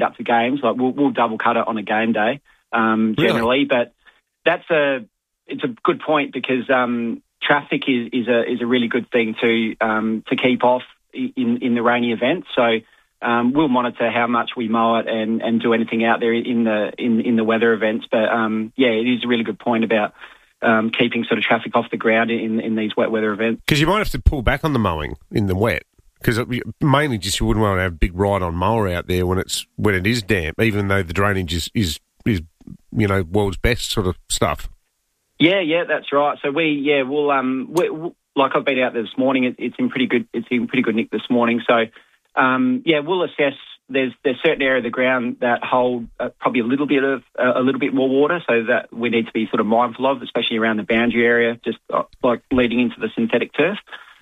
up to games. Like we'll double cut it on a game day generally, but it's a good point because traffic is a really good thing to keep off in the rainy events. So we'll monitor how much we mow it and do anything out there in the weather events. But it is a really good point about keeping sort of traffic off the ground in these wet weather events. Because you might have to pull back on the mowing in the wet. Because mainly just you wouldn't want to have a big ride-on mower out there when it is damp, even though the drainage is world's best sort of stuff. Yeah, that's right. So we'll like I've been out there this morning. It's in pretty good nick this morning. So we'll assess. There's certain area of the ground that hold probably a little bit more water, so that we need to be sort of mindful of, especially around the boundary area, just like leading into the synthetic turf.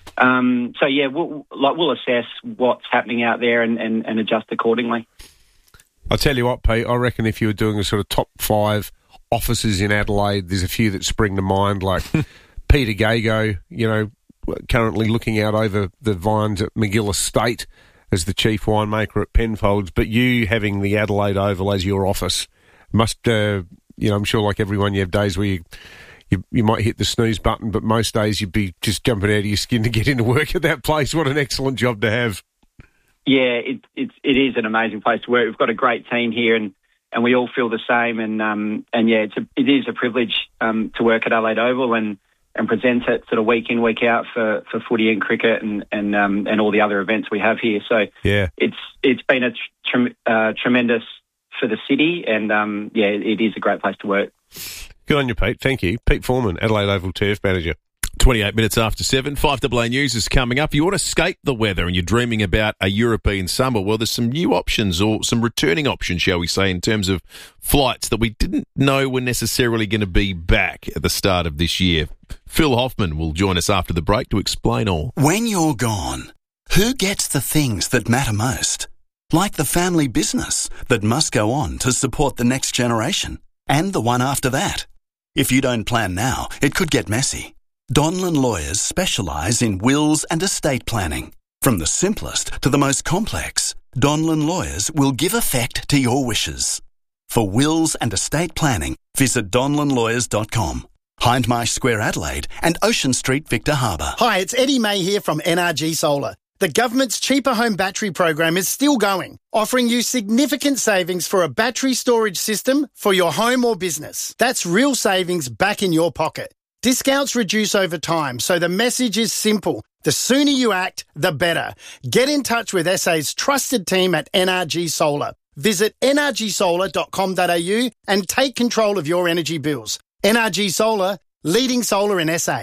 We'll assess what's happening out there and adjust accordingly. I'll tell you what, Pete, I reckon if you were doing a sort of top 5 offices in Adelaide, there's a few that spring to mind, like Peter Gago, currently looking out over the vines at McGill Estate as the chief winemaker at Penfolds, but you having the Adelaide Oval as your office must, I'm sure like everyone, you have days where you might hit the snooze button, but most days you'd be just jumping out of your skin to get into work at that place. What an excellent job to have. Yeah, it is an amazing place to work. We've got a great team here, and we all feel the same. It is a privilege to work at Adelaide Oval and present it sort of week in, week out for footy and cricket and all the other events we have here. So it's been a tremendous for the city, and it is a great place to work. Good on you, Pete. Thank you. Pete Foreman, Adelaide Oval Turf Manager. 28 minutes after 7, 5AA News is coming up. You want to escape the weather and you're dreaming about a European summer. Well, there's some new options, or some returning options, shall we say, in terms of flights that we didn't know were necessarily going to be back at the start of this year. Phil Hoffman will join us after the break to explain all. When you're gone, who gets the things that matter most? Like the family business that must go on to support the next generation and the one after that. If you don't plan now, it could get messy. Donlan Lawyers specialise in wills and estate planning. From the simplest to the most complex, Donlan Lawyers will give effect to your wishes. For wills and estate planning, visit donlanlawyers.com. Hindmarsh Square, Adelaide, and Ocean Street, Victor Harbour. Hi, it's Eddie May here from NRG Solar. The government's cheaper home battery program is still going, offering you significant savings for a battery storage system for your home or business. That's real savings back in your pocket. Discounts reduce over time, so the message is simple. The sooner you act, the better. Get in touch with SA's trusted team at NRG Solar. Visit nrgsolar.com.au and take control of your energy bills. NRG Solar, leading solar in SA.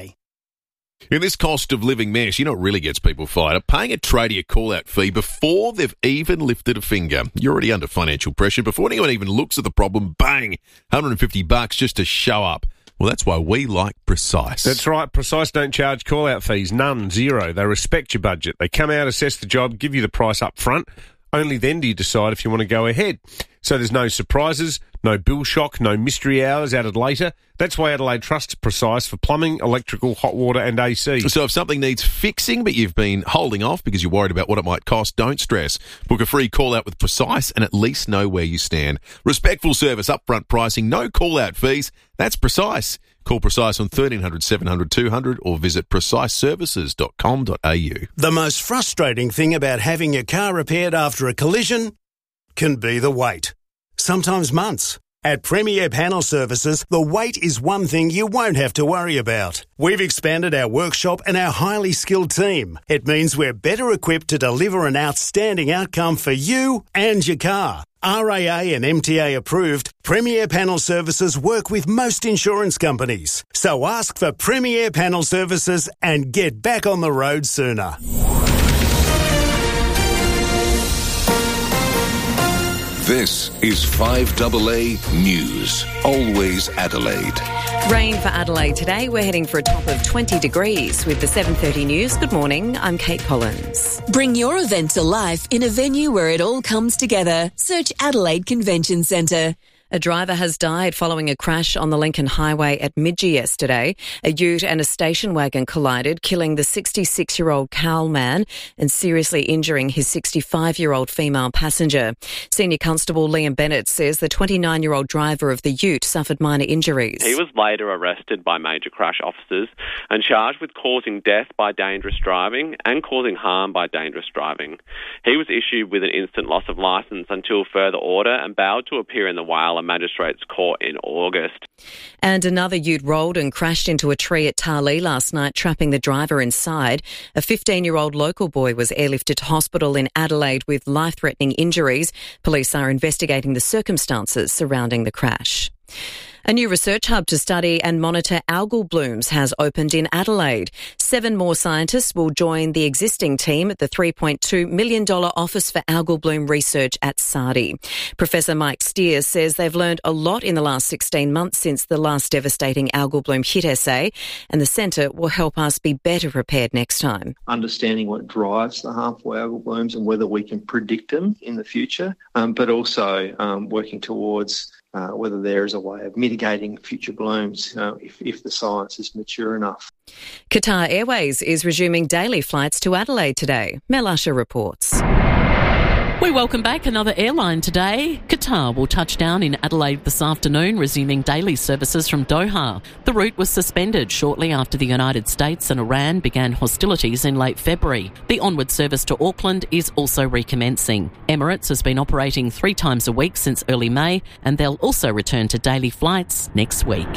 In this cost of living mess, you know what really gets people fired up? Paying a tradie a call-out fee before they've even lifted a finger. You're already under financial pressure. Before anyone even looks at the problem, bang, $150 just to show up. Well, that's why we like Precise. That's right. Precise don't charge call-out fees. None. Zero. They respect your budget. They come out, assess the job, give you the price up front. Only then do you decide if you want to go ahead. So there's no surprises, no bill shock, no mystery hours added later. That's why Adelaide trusts Precise for plumbing, electrical, hot water and AC. So if something needs fixing but you've been holding off because you're worried about what it might cost, don't stress. Book a free call-out with Precise and at least know where you stand. Respectful service, upfront pricing, no call-out fees. That's Precise. Call Precise on 1300 700 200 or visit preciseservices.com.au. The most frustrating thing about having your car repaired after a collision can be the wait. Sometimes months. At Premier Panel Services, the wait is one thing you won't have to worry about. We've expanded our workshop and our highly skilled team. It means we're better equipped to deliver an outstanding outcome for you and your car. RAA and MTA approved, Premier Panel Services work with most insurance companies. So ask for Premier Panel Services and get back on the road sooner. This is 5AA News. Always Adelaide. Rain for Adelaide today. We're heading for a top of 20 degrees with the 7:30 News. Good morning. I'm Kate Collins. Bring your event to life in a venue where it all comes together. Search Adelaide Convention Centre. A driver has died following a crash on the Lincoln Highway at Midgey yesterday. A ute and a station wagon collided, killing the 66-year-old Cowell man and seriously injuring his 65-year-old female passenger. Senior Constable Liam Bennett says the 29-year-old driver of the ute suffered minor injuries. He was later arrested by major crash officers and charged with causing death by dangerous driving and causing harm by dangerous driving. He was issued with an instant loss of licence until further order and bailed to appear in the Whyalla Magistrates Court in August. And another ute rolled and crashed into a tree at Tarlee last night, trapping the driver inside. A 15-year-old local boy was airlifted to hospital in Adelaide with life-threatening injuries. Police are investigating the circumstances surrounding the crash. A new research hub to study and monitor algal blooms has opened in Adelaide. 7 more scientists will join the existing team at the $3.2 million Office for Algal Bloom Research at Sardi. Professor Mike Steer says they've learned a lot in the last 16 months since the last devastating algal bloom hit SA, and the centre will help us be better prepared next time. Understanding what drives the harmful algal blooms and whether we can predict them in the future, but also working towards whether there is a way of mitigating future blooms if the science is mature enough. Qatar Airways is resuming daily flights to Adelaide today. Mel Usher reports. We welcome back another airline today. Qatar will touch down in Adelaide this afternoon, resuming daily services from Doha. The route was suspended shortly after the United States and Iran began hostilities in late February. The onward service to Auckland is also recommencing. Emirates has been operating 3 times a week since early May, and they'll also return to daily flights next week.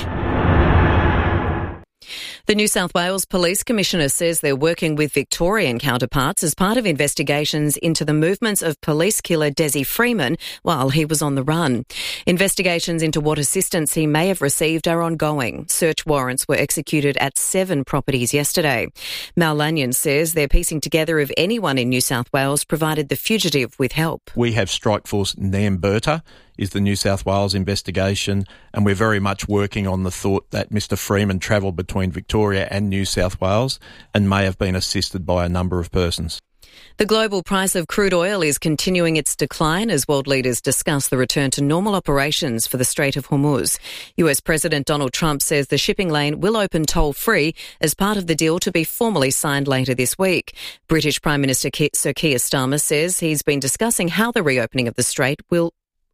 The New South Wales Police Commissioner says they're working with Victorian counterparts as part of investigations into the movements of police killer Desi Freeman while he was on the run. Investigations into what assistance he may have received are ongoing. Search warrants were executed at 7 properties yesterday. Mal Lanyon says they're piecing together if anyone in New South Wales provided the fugitive with help. We have Strikeforce Namberta is the New South Wales investigation, and we're very much working on the thought that Mr Freeman travelled between Victoria and New South Wales and may have been assisted by a number of persons. The global price of crude oil is continuing its decline as world leaders discuss the return to normal operations for the Strait of Hormuz. US President Donald Trump says the shipping lane will open toll-free as part of the deal to be formally signed later this week. British Prime Minister Sir Keir Starmer says he's been discussing how the reopening of the strait will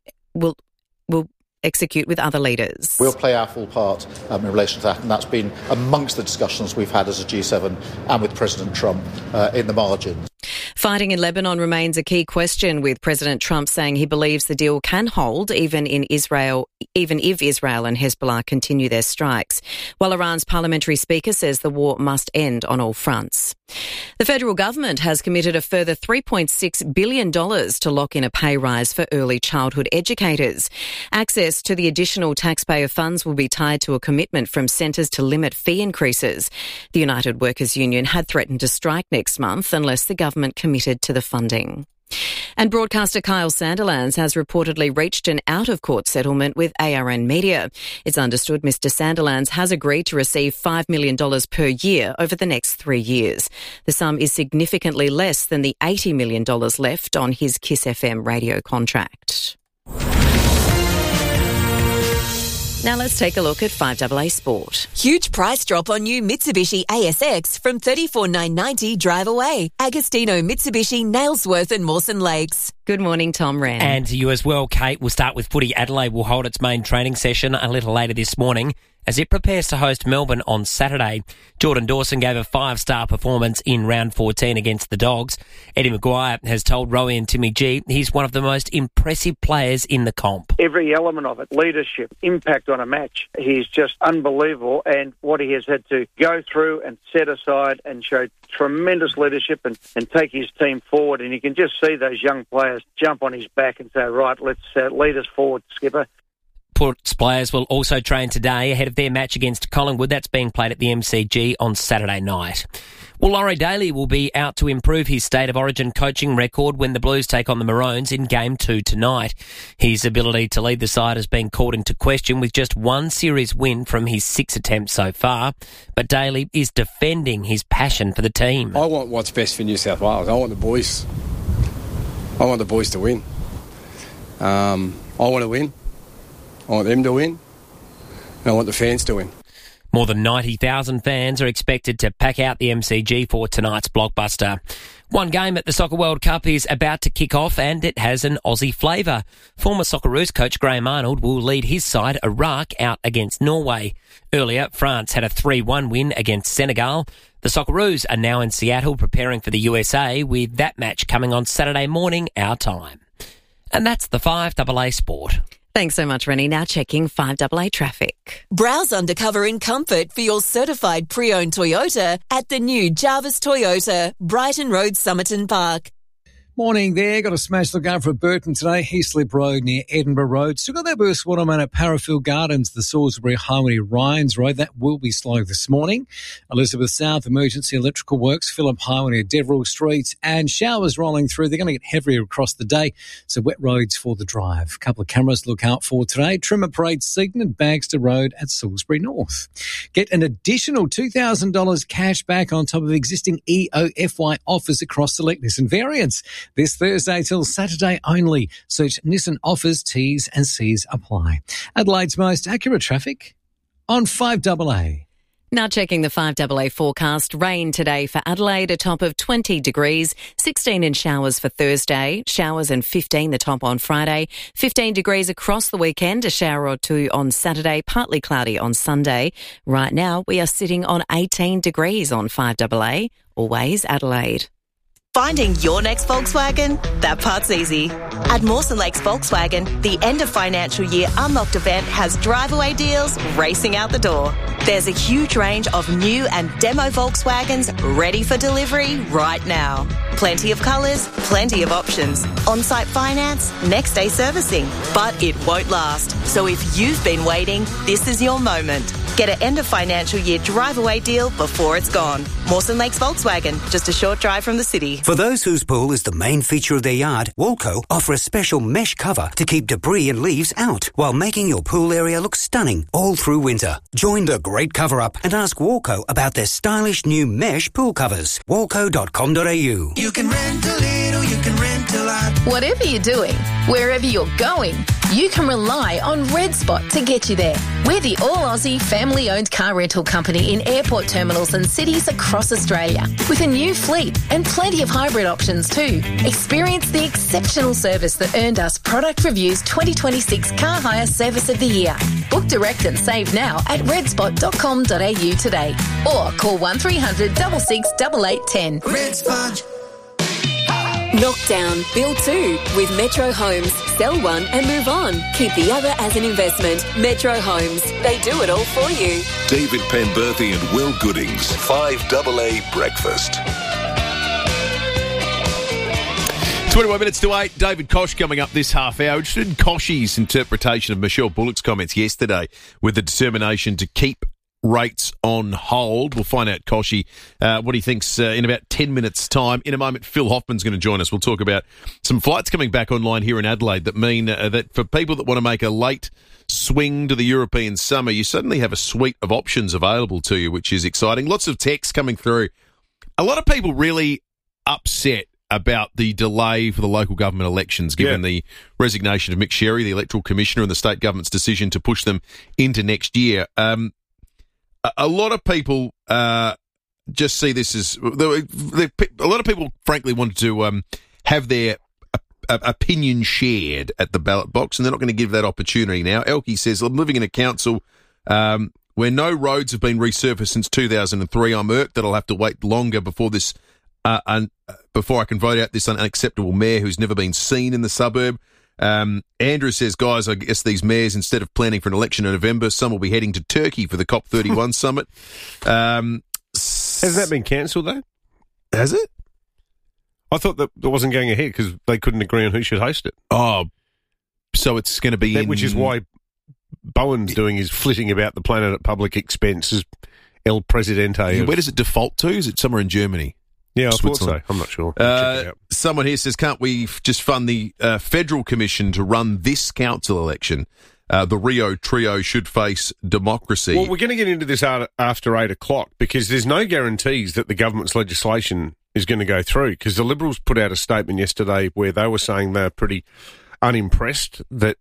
execute with other leaders. We'll play our full part in relation to that, and that's been amongst the discussions we've had as a G7 and with President Trump in the margins. Fighting in Lebanon remains a key question, with President Trump saying he believes the deal can hold even if Israel and Hezbollah continue their strikes, while Iran's parliamentary speaker says the war must end on all fronts. The federal government has committed a further $3.6 billion to lock in a pay rise for early childhood educators. Access to the additional taxpayer funds will be tied to a commitment from centres to limit fee increases. The United Workers' Union had threatened to strike next month unless the government committed to the funding. And broadcaster Kyle Sandilands has reportedly reached an out-of-court settlement with ARN Media. It's understood Mr Sandilands has agreed to receive $5 million per year over the next 3 years. The sum is significantly less than the $80 million left on his Kiss FM radio contract. Now let's take a look at 5AA Sport. Huge price drop on new Mitsubishi ASX from $34,990 drive away. Agostino Mitsubishi, Nailsworth and Mawson Lakes. Good morning, Tom Wren. And to you as well, Kate. We'll start with footy. Adelaide will hold its main training session a little later this morning as it prepares to host Melbourne on Saturday. Jordan Dawson gave a 5-star performance in round 14 against the Dogs. Eddie Maguire has told Rowie and Timmy G he's one of the most impressive players in the comp. Every element of it, leadership, impact on a match, he's just unbelievable, and what he has had to go through and set aside and show tremendous leadership and take his team forward, and you can just see those young players jump on his back and say, right, let's lead us forward, skipper. Port's players will also train today ahead of their match against Collingwood. That's being played at the MCG on Saturday night. Well, Laurie Daly will be out to improve his State of Origin coaching record when the Blues take on the Maroons in Game 2 tonight. His ability to lead the side has been called into question with just 1 series win from his 6 attempts so far. But Daly is defending his passion for the team. I want what's best for New South Wales. I want the boys. I want the boys to win. I want to win. I want them to win, and I want the fans to win. More than 90,000 fans are expected to pack out the MCG for tonight's blockbuster. One game at the Soccer World Cup is about to kick off and it has an Aussie flavour. Former Socceroos coach Graham Arnold will lead his side Iraq out against Norway. Earlier, France had a 3-1 win against Senegal. The Socceroos are now in Seattle preparing for the USA, with that match coming on Saturday morning our time. And that's the 5AA Sport. Thanks so much, Rennie. Now checking 5AA traffic. Browse undercover in comfort for your certified pre-owned Toyota at the new Jarvis Toyota, Brighton Road, Somerton Park. Morning there. Got a smash look out for Burton today. Heaslip Road near Edinburgh Road. Still got that burst waterman at Parafield Gardens, the Salisbury Highway Rhines Road. That will be slow this morning. Elizabeth South, emergency electrical works, Phillip Highway near Deverell Street, and showers rolling through. They're going to get heavier across the day, so wet roads for the drive. A couple of cameras to look out for today. Trimmer Parade, Seaton and Bagster Road at Salisbury North. Get an additional $2,000 cash back on top of existing EOFY offers across select Nissan variants. This Thursday till Saturday only. Search Nissan offers, T's and C's apply. Adelaide's most accurate traffic on 5AA. Now checking the 5AA forecast. Rain today for Adelaide, a top of 20 degrees, 16 in showers for Thursday, showers and 15 the top on Friday, 15 degrees across the weekend, a shower or two on Saturday, partly cloudy on Sunday. Right now we are sitting on 18 degrees on 5AA, always Adelaide. Finding your next Volkswagen? That part's easy. At Mawson Lakes Volkswagen, the end of financial year Unlocked event has drive-away deals racing out the door. There's a huge range of new and demo Volkswagens ready for delivery right now. Plenty of colours, plenty of options. On-site finance, next-day servicing. But it won't last. So if you've been waiting, this is your moment. Get an end of financial year drive-away deal before it's gone. Mawson Lakes Volkswagen, just a short drive from the city. For those whose pool is the main feature of their yard, Walco offer a special mesh cover to keep debris and leaves out, while making your pool area look stunning all through winter. Join the great cover-up and ask Walco about their stylish new mesh pool covers. Walco.com.au. You can rent a little, you can rent a lot. Whatever you're doing, wherever you're going, you can rely on Red Spot to get you there. We're the all-Aussie family-owned car rental company in airport terminals and cities across Australia, with a new fleet and plenty of hybrid options too. Experience the exceptional service that earned us Product Review's 2026 Car Hire Service of the Year. Book direct and save now at redspot.com.au today, or call 1300 66 8810. Red Spot. Knockdown, build two with Metro Homes. Sell one and move on. Keep the other as an investment. Metro Homes. They do it all for you. David Penberthy and Will Goodings. 5AA Breakfast. 21 minutes to 8. David Koch coming up this half hour. Interested in Koch's interpretation of Michelle Bullock's comments yesterday with the determination to keep rates on hold. We'll find out, Kochie, what he thinks in about 10 minutes' time. In a moment, Phil Hoffman's going to join us. We'll talk about some flights coming back online here in Adelaide that mean that for people that want to make a late swing to the European summer, you suddenly have a suite of options available to you, which is exciting. Lots of texts coming through. A lot of people really upset about the delay for the local government elections, given the resignation of Mick Sherry, the electoral commissioner, and the state government's decision to push them into next year. A lot of people just see this as a lot of people, frankly, wanted to have their opinion shared at the ballot box, and they're not going to give that opportunity now. Elkie says, I'm living in a council where no roads have been resurfaced since 2003. I'm irked that I'll have to wait longer before this before I can vote out this unacceptable mayor who's never been seen in the suburb. Andrew says, guys, I guess these mayors, instead of planning for an election in November, some will be heading to Turkey for the COP31 summit. Has that been cancelled, though? Has it? I thought that it wasn't going ahead because they couldn't agree on who should host it. Oh, so it's going to be which is why Bowen's doing his flitting about the planet at public expense as El Presidente. Where does it default to? Is it somewhere in Germany? Yeah, I thought so. I'm not sure. Someone here says, can't we just fund the Federal Commission to run this council election? The Rio Trio should face democracy. Well, we're going to get into this after 8 o'clock because there's no guarantees that the government's legislation is going to go through, because the Liberals put out a statement yesterday where they were saying they're pretty unimpressed that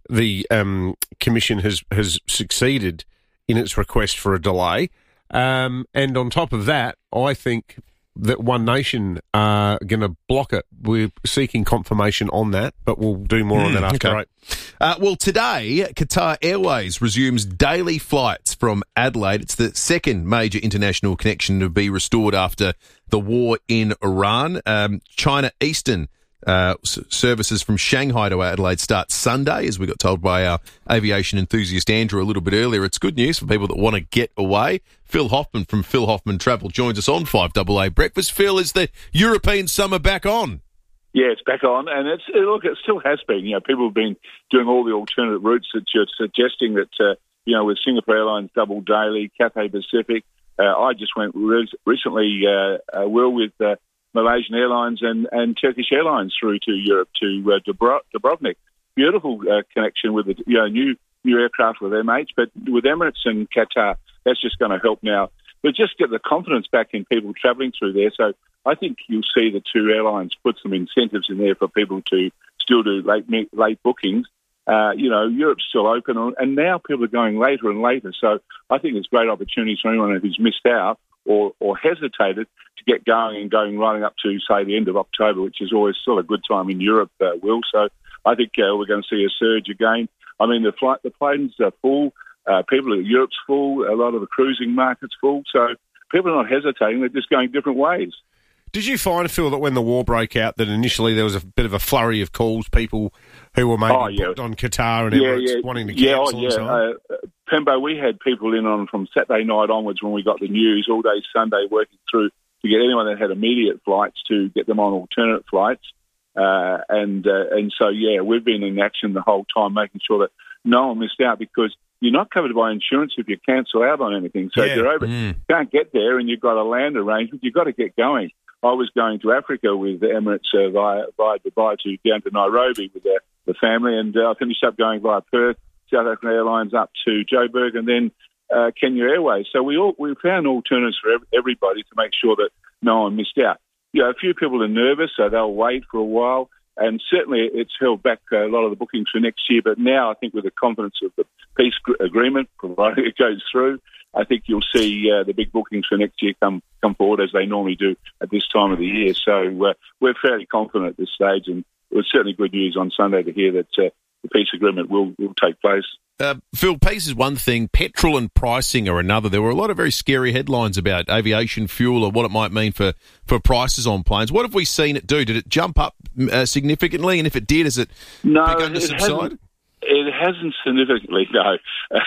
the Commission has succeeded in its request for a delay. And on top of that, I think that One Nation are going to block it. We're seeking confirmation on that, but we'll do more on that after. Okay. Well, today, Qatar Airways resumes daily flights from Adelaide. It's the second major international connection to be restored after the war in Iran. China Eastern services from Shanghai to Adelaide start Sunday, as we got told by our aviation enthusiast Andrew a little bit earlier. It's good news for people that want to get away. Phil Hoffman from Phil Hoffman Travel joins us on 5AA Breakfast. Phil, is the European summer back on? Yeah, it's back on, and it still has been. You know, people have been doing all the alternate routes that you're suggesting that, with Singapore Airlines double daily, Cathay Pacific. I just went recently, Will, with Malaysian Airlines and Turkish Airlines through to Europe to Dubrovnik. Beautiful connection with the new aircraft with MH, but with Emirates and Qatar, that's just going to help now. But just get the confidence back in people travelling through there. So I think you'll see the two airlines put some incentives in there for people to still do late bookings. Europe's still open, and now people are going later and later. So I think it's great opportunities for anyone who's missed out or hesitated to get going and going running up to, say, the end of October, which is always still a good time in Europe, Will. So I think we're going to see a surge again. I mean, the planes are full. People in Europe's full. A lot of the cruising market's full. So people are not hesitating. They're just going different ways. Did you find, Phil, that when the war broke out, that initially there was a bit of a flurry of calls, people who were maybe booked on Qatar and Emirates wanting to cancel? Pembo, we had people in on from Saturday night onwards when we got the news, all day Sunday working through to get anyone that had immediate flights to get them on alternate flights. And so, we've been in action the whole time, making sure that no one missed out, because you're not covered by insurance if you cancel out on anything. So if you're over, can't get there and you've got a land arrangement, you've got to get going. I was going to Africa with the Emirates via Dubai down to Nairobi with the family, and I finished up going via Perth, South African Airlines up to Joburg, and then Kenya Airways. So we found alternatives for everybody to make sure that no one missed out. A few people are nervous, so they'll wait for a while, and certainly it's held back a lot of the bookings for next year. But now I think with the confidence of the peace agreement, provided it goes through, I think you'll see the big bookings for next year come forward as they normally do at this time of the year. So we're fairly confident at this stage, and it was certainly good news on Sunday to hear that the peace agreement will take place. Phil, peace is one thing, petrol and pricing are another. There were a lot of very scary headlines about aviation fuel or what it might mean for prices on planes. What have we seen it do? Did it jump up significantly? And if it did, has it begun to subside? It hasn't significantly, no.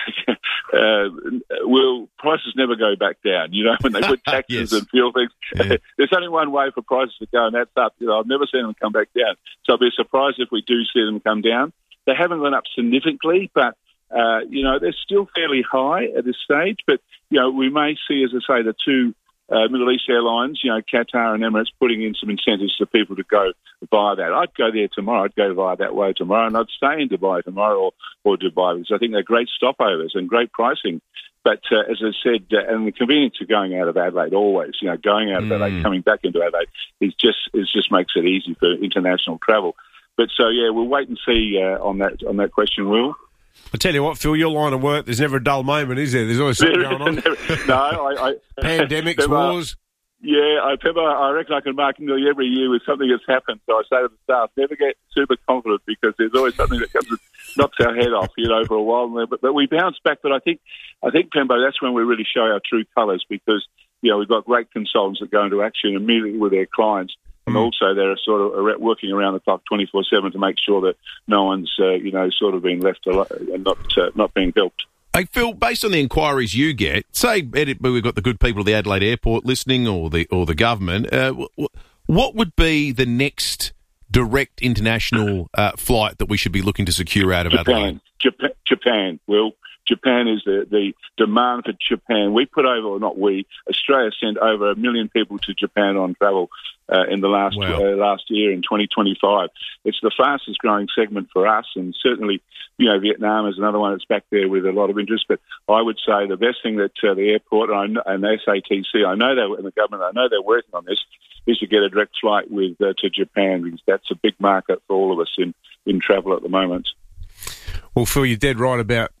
Prices never go back down. When they put taxes and fuel things, there's only one way for prices to go, and that's up. I've never seen them come back down. So I'll be surprised if we do see them come down. They haven't gone up significantly, but, they're still fairly high at this stage. But, we may see, as I say, the two Middle East airlines, Qatar and Emirates, putting in some incentives for people to go via that. I'd go there tomorrow. I'd go via that way tomorrow, and I'd stay in Dubai tomorrow or Dubai, because I think they're great stopovers and great pricing. But as I said, and the convenience of going out of Adelaide always, going out of Adelaide, coming back into Adelaide, is just makes it easy for international travel. But so, we'll wait and see on that question, Will. I tell you what, Phil, your line of work, there's never a dull moment, is there? There's always something going on. No, pandemics, wars. Yeah, I reckon I can mark nearly every year with something that's happened. So I say to the staff, never get super confident, because there's always something that comes and knocks our head off, for a while. But we bounce back. But I think Pembo, that's when we really show our true colours, because we've got great consultants that go into action immediately with their clients. And also they're sort of working around the clock 24/7 to make sure that no one's, sort of being left alone and not being helped. Hey, Phil, based on the inquiries you get, say we've got the good people at the Adelaide Airport listening, or the government, what would be the next direct international flight that we should be looking to secure out of Adelaide? Japan, Will. Japan is the demand for Japan. Australia sent over 1 million people to Japan on travel in the last year in 2025. It's the fastest growing segment for us, and certainly, Vietnam is another one that's back there with a lot of interest. But I would say the best thing that the airport and SATC, and the government, I know they're working on this, is to get a direct flight to Japan, because that's a big market for all of us in travel at the moment. Well, Phil, you're dead right about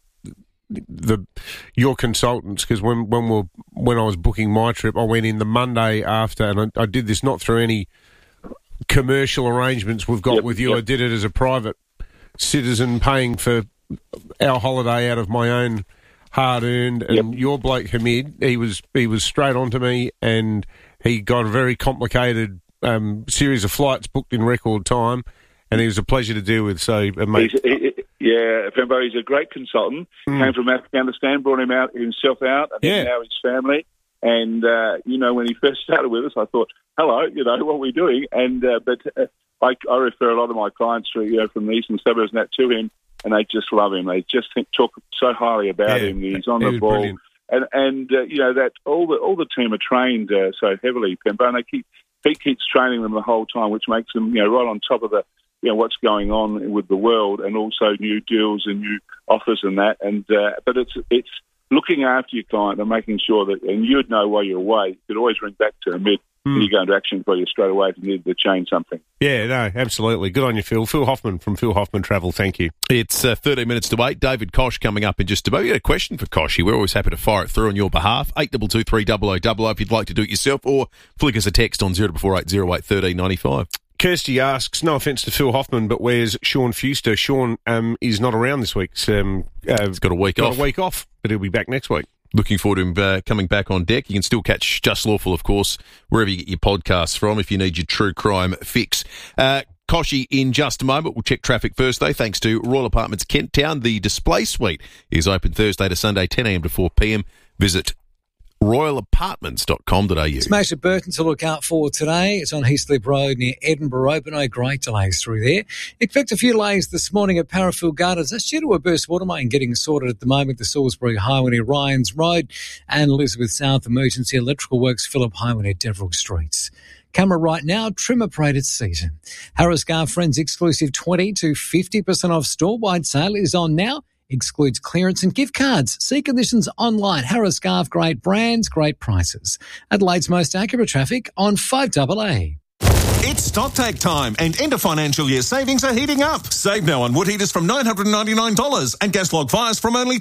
your consultants, because when I was booking my trip, I went in the Monday after, and I did this not through any commercial arrangements we've got with you. Yep. I did it as a private citizen, paying for our holiday out of my own hard-earned. And your bloke Hamid, he was straight on to me, and he got a very complicated series of flights booked in record time, and he was a pleasure to deal with. So, mate. Fembo, he's a great consultant. Came from Afghanistan, brought himself out, and now his family. And, when he first started with us, I thought, hello, what are we doing? And I refer a lot of my clients from the eastern suburbs and that to him, and they just love him. They just talk so highly about him. He's on the ball. Brilliant. And that all the team are trained so heavily, Fembo, and he keeps training them the whole time, which makes them, right on top of the, what's going on with the world, and also new deals and new offers and that. And but it's looking after your client and making sure that, and you'd know while you're away, you could always ring back to Hamid and you go into action for you straight away if you need to change something. Yeah, no, absolutely. Good on you, Phil. Phil Hoffman from Phil Hoffman Travel, thank you. It's 13 minutes to 8. David Kosh coming up in just about. You got a question for Koshy? We're always happy to fire it through on your behalf. 8223 if you'd like to do it yourself, or flick us a text on 0480 08 1395. Kirsty asks, no offence to Phil Hoffman, but where's Sean Fuster? Sean is not around this week. He's got a week off. But he'll be back next week. Looking forward to him coming back on deck. You can still catch Just Lawful, of course, wherever you get your podcasts from if you need your true crime fix. Koshy in just a moment. We'll check traffic first, though, thanks to Royal Apartments Kent Town. The display suite is open Thursday to Sunday, 10 a.m. to 4 p.m. Visit royalapartments.com.au. Smash at Burton to look out for today. It's on Heathslip Road near Edinburgh Road, but no great delays through there. Expect a few delays this morning at Parafield Gardens. That's due to a burst water main getting sorted at the moment. The Salisbury Highway near Ryans Road and Elizabeth South Emergency Electrical Works, Phillip Highway near Deverell Streets. Camera right now, trim operated season. Harris Scarf Friends exclusive 20 to 50% off store-wide sale is on now. Excludes clearance and gift cards. See conditions online. Harris Scarf, great brands, great prices. Adelaide's most accurate traffic on 5AA. It's StockTake time, and end of financial year savings are heating up. Save now on wood heaters from $999 and gas log fires from only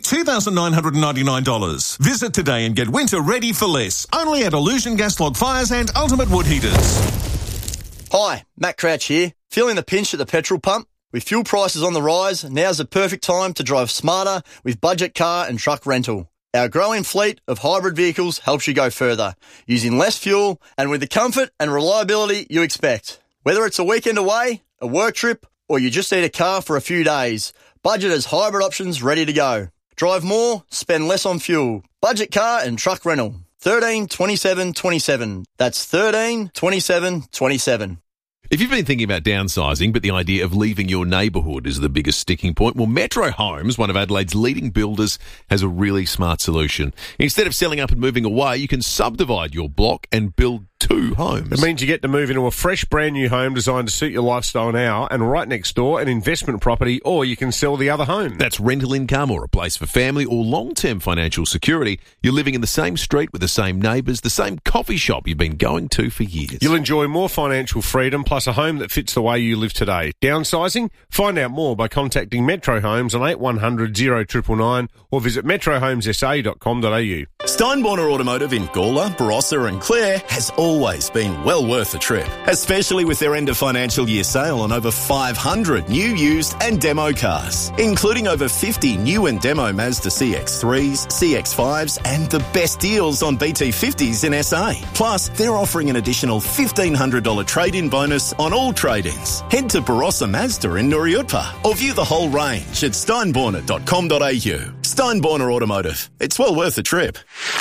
$2,999. Visit today and get winter ready for less. Only at Illusion Gas Log Fires and Ultimate Wood Heaters. Hi, Matt Crouch here. Feeling the pinch at the petrol pump? With fuel prices on the rise, now's the perfect time to drive smarter with budget car and truck rental. Our growing fleet of hybrid vehicles helps you go further, using less fuel and with the comfort and reliability you expect. Whether it's a weekend away, a work trip, or you just need a car for a few days, Budget has hybrid options ready to go. Drive more, spend less on fuel. Budget car and truck rental. 13 27 27. That's 13 27 27. If you've been thinking about downsizing, but the idea of leaving your neighbourhood is the biggest sticking point, well, Metro Homes, one of Adelaide's leading builders, has a really smart solution. Instead of selling up and moving away, you can subdivide your block and build 2 homes. It means you get to move into a fresh, brand new home designed to suit your lifestyle now, and right next door, an investment property, or you can sell the other home. That's rental income or a place for family or long-term financial security. You're living in the same street with the same neighbours, the same coffee shop you've been going to for years. You'll enjoy more financial freedom, plus a home that fits the way you live today. Downsizing? Find out more by contacting Metro Homes on 8100 0999 or visit metrohomessa.com.au. Steinborner Automotive in Gawler, Barossa and Clare has always been well worth a trip, especially with their end of financial year sale on over 500 new, used and demo cars, including over 50 new and demo Mazda CX-3s, CX-5s and the best deals on BT50s in SA. Plus, they're offering an additional $1,500 trade-in bonus on all trade-ins. Head to Barossa Mazda in Nuriutpa or view the whole range at steinborner.com.au. Steinborner Automotive. It's well worth a trip.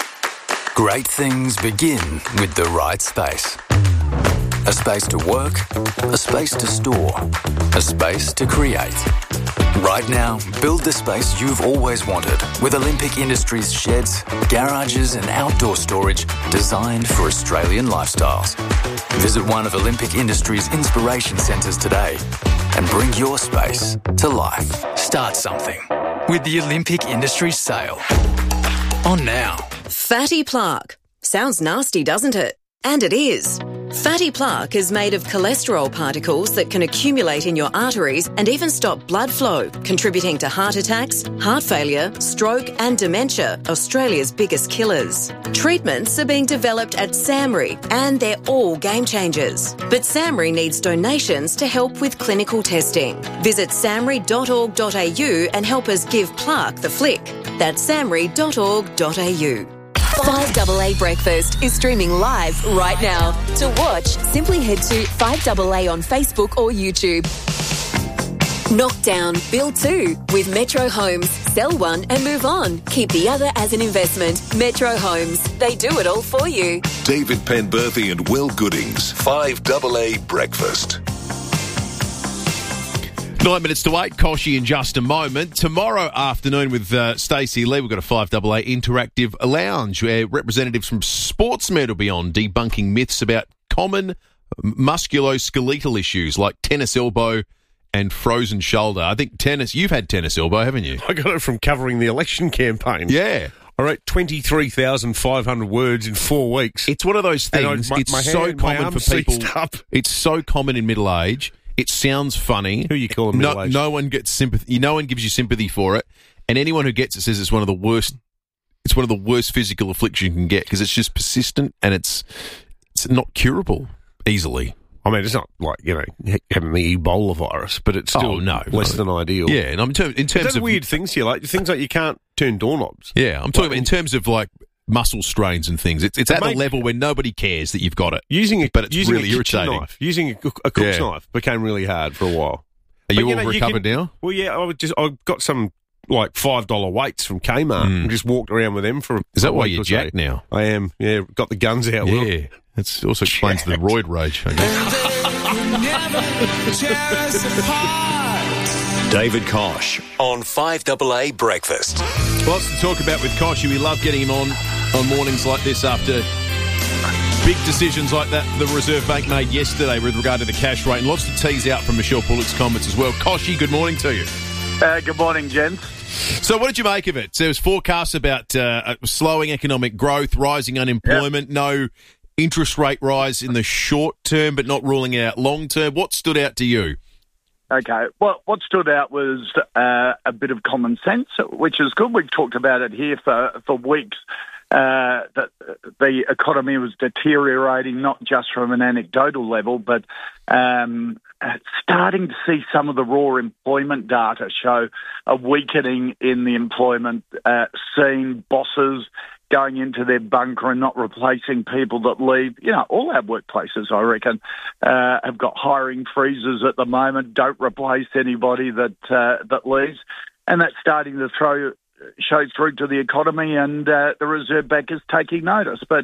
Great things begin with the right space. A space to work, a space to store, a space to create. Right now, build the space you've always wanted with Olympic Industries sheds, garages and outdoor storage designed for Australian lifestyles. Visit one of Olympic Industries' inspiration centres today and bring your space to life. Start something with the Olympic Industries sale. On now. Fatty plaque. Sounds nasty, doesn't it? And it is. Fatty plaque is made of cholesterol particles that can accumulate in your arteries and even stop blood flow, contributing to heart attacks, heart failure, stroke and dementia, Australia's biggest killers. Treatments are being developed at SAMRI and they're all game changers. But SAMRI needs donations to help with clinical testing. Visit samri.org.au and help us give plaque the flick. That's samri.org.au. 5AA Breakfast is streaming live right now. To watch, simply head to 5AA on Facebook or YouTube. Knockdown, build 2 with Metro Homes. Sell one and move on. Keep the other as an investment. Metro Homes. They do it all for you. David Penberthy and Will Goodings. 5AA Breakfast. 9 minutes to 8, Koshy in just a moment. Tomorrow afternoon with Stacey Lee, we've got a 5AA interactive lounge where representatives from Sportsmed will be on debunking myths about common musculoskeletal issues like tennis elbow and frozen shoulder. I think you've had tennis elbow, haven't you? I got it from covering the election campaign. Yeah. I wrote 23,500 words in 4 weeks. It's one of those things. It's so common for people. It's so common in middle age. It sounds funny. Who you call them middle-aged? No one gets sympathy. No one gives you sympathy for it, and anyone who gets it says it's one of the worst. It's one of the worst physical afflictions you can get because it's just persistent and it's not curable easily. I mean, it's not like having the Ebola virus, but it's still less than ideal. Yeah, and in terms of weird things here, like things like you can't turn doorknobs. Yeah, I'm talking about in terms of like muscle strains and things. It's at a level where nobody cares that you've got it. Using it's really irritating. Using a cook's knife became really hard for a while. Are you all recovered now? Well, yeah, I got some like $5 weights from Kmart and just walked around with them for. Is that why you're jacked now? I am. Yeah, got the guns out. Yeah, that also explains the roid rage. I guess. David Kosh on 5AA Breakfast. Lots to talk about with Kosh. We love getting him on mornings like this after big decisions like that the Reserve Bank made yesterday with regard to the cash rate, and lots to tease out from Michelle Bullock's comments as well. Koshy, good morning to you. Good morning, gents. So what did you make of it? So there was forecasts about slowing economic growth, rising unemployment, no interest rate rise in the short term, but not ruling out long term. What stood out to you? Okay. Well, what stood out was a bit of common sense, which is good. We've talked about it here for weeks, that the economy was deteriorating, not just from an anecdotal level, but starting to see some of the raw employment data show a weakening in the employment scene, bosses going into their bunker and not replacing people that leave. All our workplaces, I reckon, have got hiring freezes at the moment. Don't replace anybody that leaves. And that's starting to show through to the economy, and the Reserve Bank is taking notice. But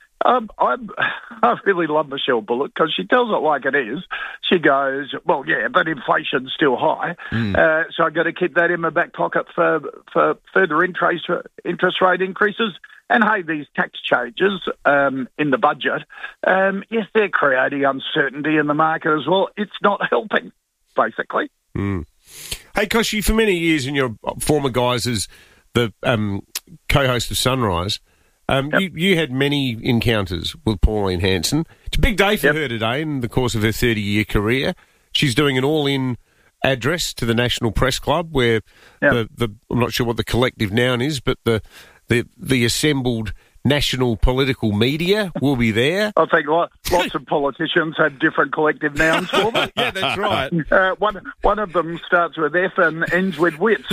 I really love Michelle Bullock because she tells it like it is. She goes, well, yeah, but inflation's still high, so I've got to keep that in my back pocket for further interest rate increases. And, hey, these tax changes in the budget, yes, they're creating uncertainty in the market as well. It's not helping, basically. Hey, Koshy, for many years in your former guise as the co-host of Sunrise, you had many encounters with Pauline Hanson. It's a big day for her today in the course of her 30-year career. She's doing an all-in address to the National Press Club where I'm not sure what the collective noun is, but the assembled national political media will be there. I think lots of politicians have different collective nouns for them. Yeah, that's right. One of them starts with F and ends with wits.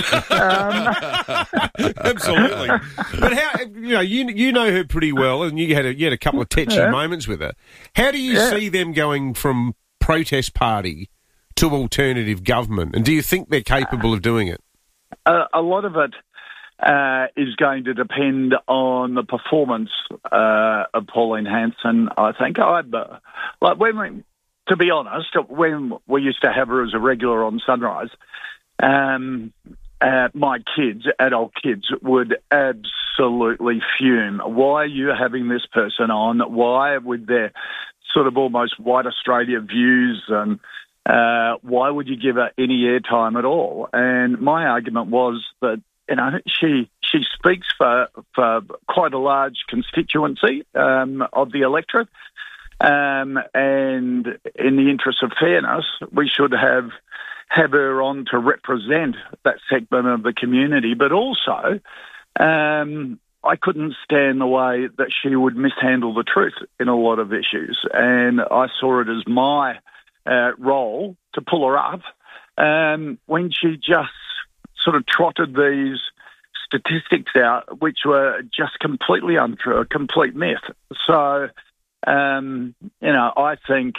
Absolutely. But how you know her pretty well, and you had a couple of touchy moments with her. How do you see them going from protest party to alternative government? And do you think they're capable of doing it? A lot of it is going to depend on the performance of Pauline Hanson, I think. To be honest, when we used to have her as a regular on Sunrise, my kids, adult kids, would absolutely fume. Why are you having this person on? Why, with their sort of almost white Australia views, and why would you give her any airtime at all? And my argument was that she speaks for quite a large constituency of the electorate. And in the interest of fairness, we should have her on to represent that segment of the community. But also, I couldn't stand the way that she would mishandle the truth in a lot of issues. And I saw it as my role to pull her up when she just sort of trotted these statistics out, which were just completely untrue, a complete myth. So, I think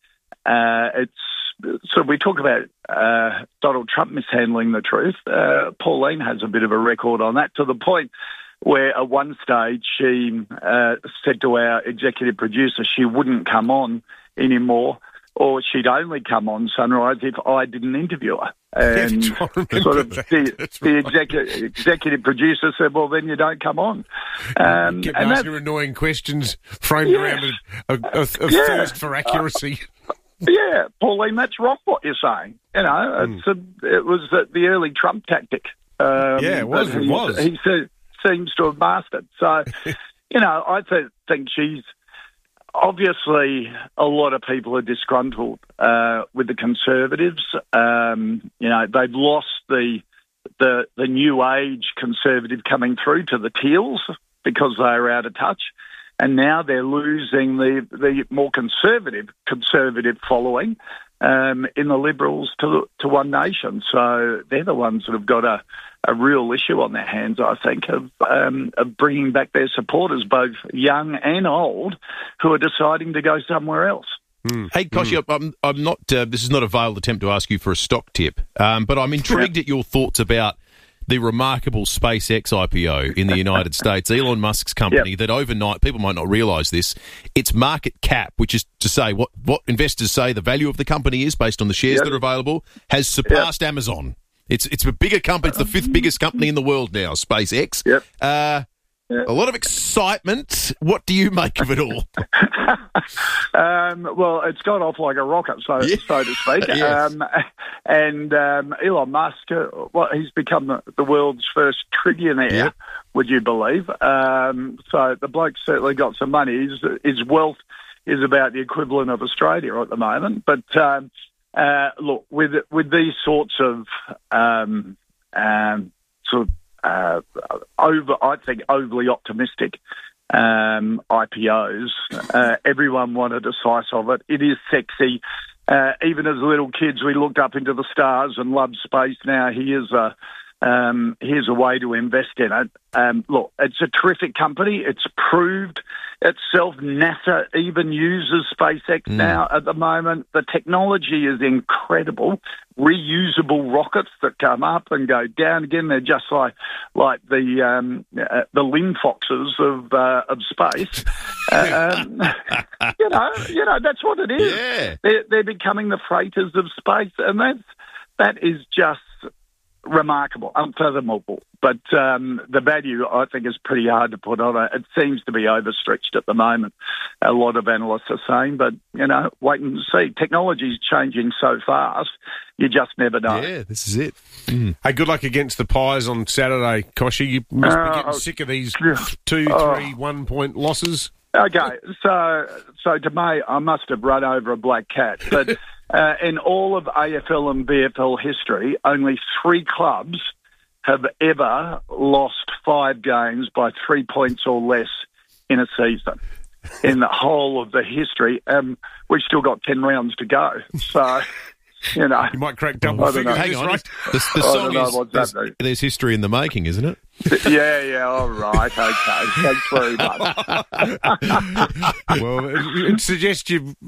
so we talk about Donald Trump mishandling the truth. Pauline has a bit of a record on that, to the point where at one stage she said to our executive producer she wouldn't come on anymore, or she'd only come on Sunrise if I didn't interview her. And sort of the executive producer said, well, then you don't come on. Kept asking her annoying questions framed around a thirst for accuracy. Yeah, Pauline, that's wrong what you're saying. You know, it was the early Trump tactic. It was. He seems to have mastered. So, I think she's... Obviously, a lot of people are disgruntled with the Conservatives. They've lost the new age Conservative coming through to the Teals because they are out of touch, and now they're losing the more conservative following in the Liberals to One Nation. So they're the ones that have got a real issue on their hands, I think, of bringing back their supporters, both young and old, who are deciding to go somewhere else. Hey, Koshy, I'm not. This is not a veiled attempt to ask you for a stock tip, but I'm intrigued at your thoughts about the remarkable SpaceX IPO in the United States, Elon Musk's company, that overnight, people might not realise this, its market cap, which is to say what investors say the value of the company is based on the shares that are available, has surpassed Amazon. It's a bigger company. It's the fifth biggest company in the world now, SpaceX. A lot of excitement. What do you make of it all? Well, it's gone off like a rocket, so to speak. Yes. Elon Musk, he's become the world's first trillionaire, would you believe? So the bloke's certainly got some money. His wealth is about the equivalent of Australia at the moment. But look, with these sorts of I think overly optimistic IPOs, everyone wanted a slice of it. It is sexy. Even as little kids, we looked up into the stars and loved space. Now here's a way to invest in it. Look, it's a terrific company. It's proved itself. NASA even uses SpaceX now at the moment. The technology is incredible. Reusable rockets that come up and go down again. They're just like the Lynn Foxes of space. That's what it is. Yeah. They're becoming the freighters of space, and that is just remarkable, unfathomable. But the value, I think, is pretty hard to put on it. It seems to be overstretched at the moment, a lot of analysts are saying. But, wait and see. Technology's changing so fast, you just never know. Yeah, this is it. Hey, good luck against the Pies on Saturday, Koshy. You must be getting sick of these 2, 3, 1-point losses. Okay, so to me, I must have run over a black cat. But in all of AFL and VFL history, only 3 clubs have ever lost 5 games by 3 points or less in a season. In the whole of the history, we've still got 10 rounds to go. So, you might crack double figures. Hang on. Right? The song is there's history in the making, isn't it? Yeah, all right, okay. Thanks very much. Well, it suggests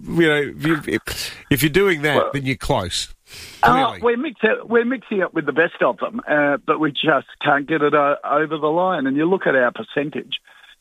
if you're doing that, then you're close. We're mixing it with the best of them, but we just can't get it over the line. And you look at our percentage,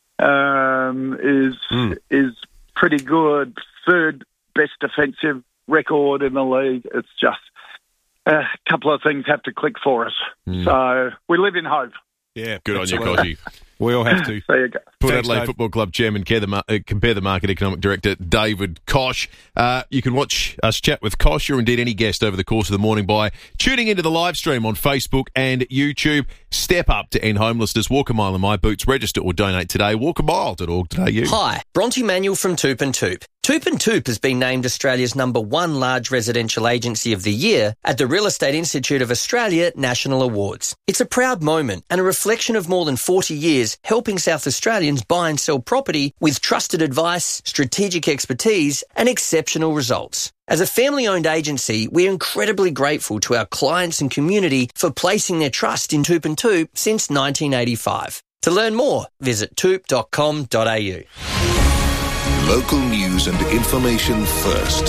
is pretty good. 3rd best defensive record in the league. It's just a couple of things have to click for us. So we live in hope. Yeah, good on you, Koshy. We all have to. There you go. Port Adelaide Football Club Chairman, Compare the Market Economic Director, David Koch. You can watch us chat with Koch or indeed any guest over the course of the morning by tuning into the live stream on Facebook and YouTube. Step up to end homelessness. Walk a mile in my boots. Register or donate today. walkamile.org.au. Hi, Bronte Manuel from Toop and Toop. Toop and Toop has been named Australia's #1 large residential agency of the year at the Real Estate Institute of Australia National Awards. It's a proud moment and a reflection of more than 40 years helping South Australians buy and sell property with trusted advice, strategic expertise and exceptional results. As a family-owned agency, we're incredibly grateful to our clients and community for placing their trust in Toop and Toop since 1985. To learn more, visit toop.com.au. Local news and information first.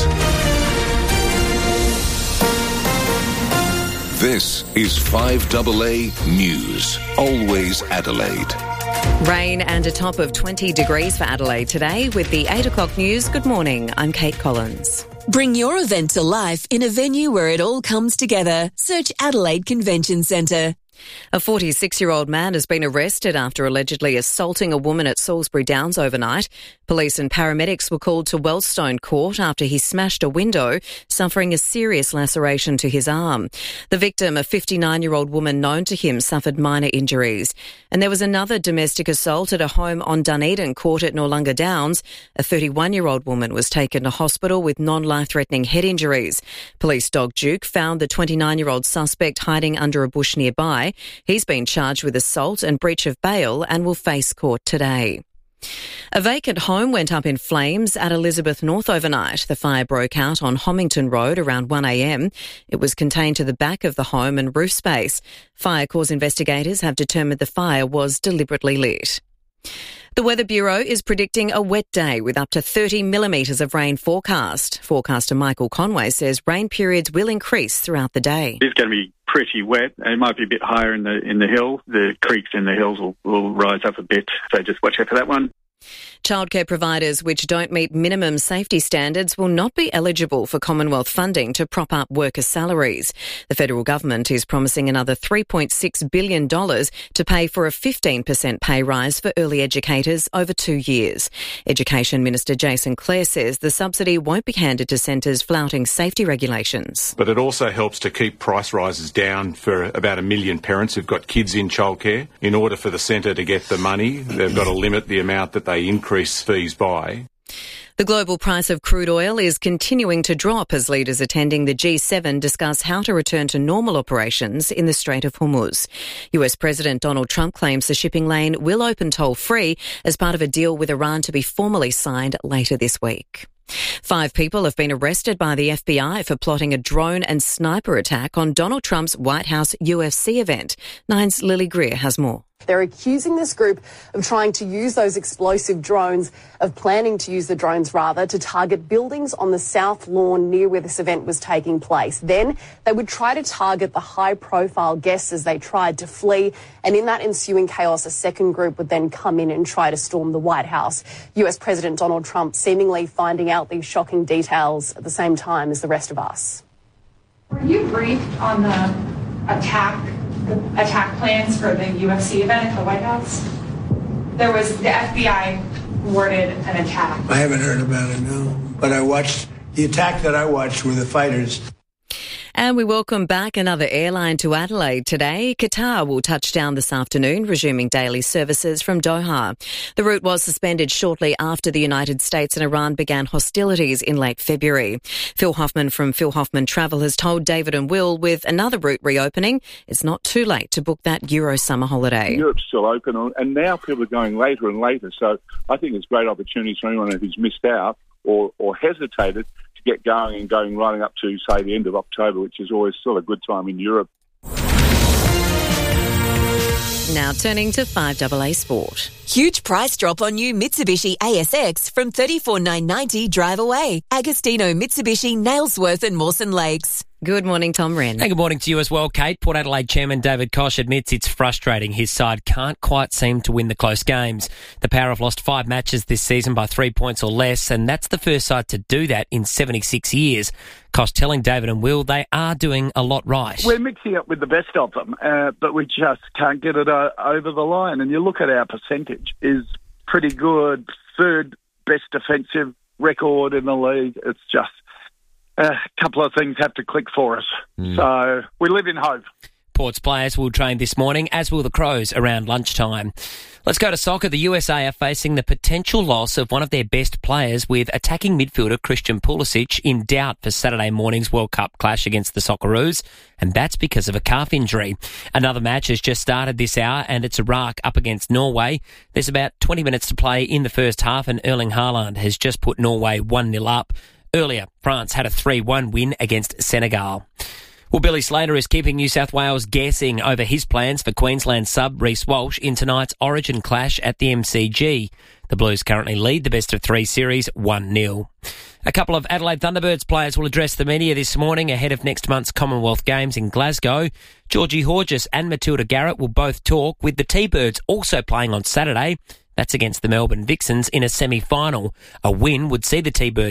This is 5AA News. Always Adelaide. Rain and a top of 20 degrees for Adelaide today with the 8 o'clock news. Good morning, I'm Kate Collins. Bring your event to life in a venue where it all comes together. Search Adelaide Convention Centre. A 46-year-old man has been arrested after allegedly assaulting a woman at Salisbury Downs overnight. Police and paramedics were called to Wellstone Court after he smashed a window, suffering a serious laceration to his arm. The victim, a 59-year-old woman known to him, suffered minor injuries. And there was another domestic assault at a home on Dunedin Court at Noarlunga Downs. A 31-year-old woman was taken to hospital with non-life-threatening head injuries. Police dog Duke found the 29-year-old suspect hiding under a bush nearby. He's been charged with assault and breach of bail and will face court today. A vacant home went up in flames at Elizabeth North overnight. The fire broke out on Homington Road around 1 a.m. It was contained to the back of the home and roof space. Fire cause investigators have determined the fire was deliberately lit. The Weather Bureau is predicting a wet day with up to 30 millimetres of rain forecast. Forecaster Michael Conway says rain periods will increase throughout the day. It's going to be pretty wet. It might be a bit higher in the hill. The creeks in the hills will rise up a bit, so just watch out for that one. Childcare providers which don't meet minimum safety standards will not be eligible for Commonwealth funding to prop up worker salaries. The federal government is promising another $3.6 billion to pay for a 15% pay rise for early educators over 2 years. Education Minister Jason Clare says the subsidy won't be handed to centres flouting safety regulations. But it also helps to keep price rises down for about 1 million parents who've got kids in childcare. In order for the centre to get the money, they've got to limit the amount that they increase fees by. The global price of crude oil is continuing to drop as leaders attending the G7 discuss how to return to normal operations in the Strait of Hormuz. US President Donald Trump claims the shipping lane will open toll-free as part of a deal with Iran to be formally signed later this week. 5 people have been arrested by the FBI for plotting a drone and sniper attack on Donald Trump's White House UFC event. Nine's Lily Greer has more. They're accusing this group of trying to use those explosive drones, of planning to use the drones rather, to target buildings on the South Lawn near where this event was taking place. Then they would try to target the high-profile guests as they tried to flee. And in that ensuing chaos, a second group would then come in and try to storm the White House. US President Donald Trump seemingly finding out these shocking details at the same time as the rest of us. Were you briefed on the attack plans for the UFC event at the White House? There was, the FBI worded an attack. I haven't heard about it, no. But the attack that I watched were the fighters. And we welcome back another airline to Adelaide today. Qatar will touch down this afternoon, resuming daily services from Doha. The route was suspended shortly after the United States and Iran began hostilities in late February. Phil Hoffman from Phil Hoffman Travel has told David and Will with another route reopening, it's not too late to book that Euro summer holiday. Europe's still open, and now people are going later and later. So I think it's great opportunities for anyone who's missed out or hesitated to get going and going running up to, say, the end of October, which is always still a good time in Europe. Now turning to 5AA Sport. Huge price drop on new Mitsubishi ASX from $34,990 drive away. Agostino Mitsubishi, Nailsworth and Mawson Lakes. Good morning, Tom Wren. And good morning to you as well, Kate. Port Adelaide Chairman David Koch admits it's frustrating. His side can't quite seem to win the close games. The Power have lost 5 matches this season by 3 points or less, and that's the first side to do that in 76 years. Koch telling David and Will they are doing a lot right. We're mixing up with the best of them, but we just can't get it over the line. And you look at our percentage, is pretty good. 3rd best defensive record in the league. It's just a couple of things have to click for us. So we live in hope. Port's players will train this morning, as will the Crows around lunchtime. Let's go to soccer. The USA are facing the potential loss of one of their best players, with attacking midfielder Christian Pulisic in doubt for Saturday morning's World Cup clash against the Socceroos, and that's because of a calf injury. Another match has just started this hour, and it's Iraq up against Norway. There's about 20 minutes to play in the first half, and Erling Haaland has just put Norway 1-0 up. Earlier, France had a 3-1 win against Senegal. Well, Billy Slater is keeping New South Wales guessing over his plans for Queensland sub Reece Walsh in tonight's Origin clash at the MCG. The Blues currently lead the best-of-3 series 1-0. A couple of Adelaide Thunderbirds players will address the media this morning ahead of next month's Commonwealth Games in Glasgow. Georgie Horgis and Matilda Garrett will both talk, with the T-Birds also playing on Saturday. That's against the Melbourne Vixens in a semi-final. A win would see the